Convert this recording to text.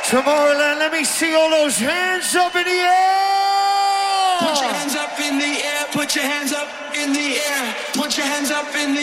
Tomorrowland, let me see all those hands up in the air! Put your hands up in the air, put your hands up in the air, put your hands up in the